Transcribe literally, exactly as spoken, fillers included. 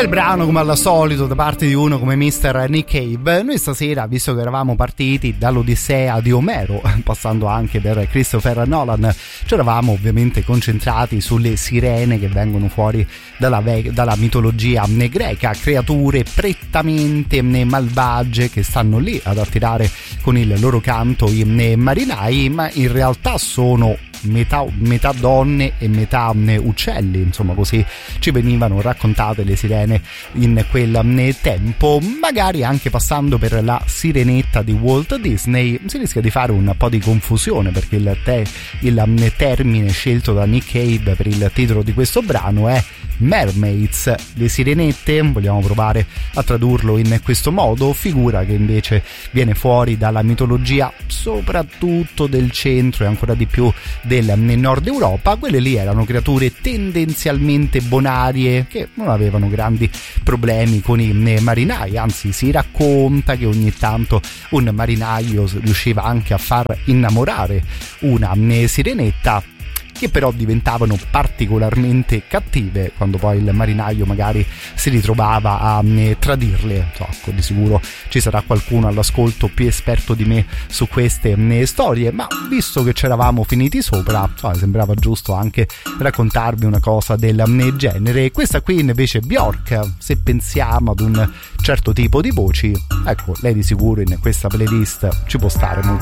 Bel brano come al solito da parte di uno come mister Nick Cave. Noi stasera, visto che eravamo partiti dall'Odissea di Omero, passando anche per Christopher Nolan, ci eravamo ovviamente concentrati sulle sirene che vengono fuori dalla, ve- dalla mitologia greca, creature prettamente malvagie che stanno lì ad attirare con il loro canto i marinai, ma in realtà sono Metà, metà donne e metà uccelli, insomma così ci venivano raccontate le sirene in quel tempo. Magari anche passando per la sirenetta di Walt Disney si rischia di fare un po' di confusione, perché il, te, il termine scelto da Nick Cave per il titolo di questo brano è mermaids, le sirenette. Vogliamo provare a tradurlo in questo modo, figura che invece viene fuori dalla mitologia soprattutto del centro e ancora di più del nord Europa. Quelle lì erano creature tendenzialmente bonarie che non avevano grandi problemi con i marinai, anzi si racconta che ogni tanto un marinaio riusciva anche a far innamorare una sirenetta, che però diventavano particolarmente cattive quando poi il marinaio magari si ritrovava a eh, tradirle. So, di sicuro ci sarà qualcuno all'ascolto più esperto di me su queste eh, storie, ma visto che ci eravamo finiti sopra, so, sembrava giusto anche raccontarvi una cosa del eh, genere. Questa qui invece Bjork, se pensiamo ad un certo tipo di voci, ecco, lei di sicuro in questa playlist ci può stare molto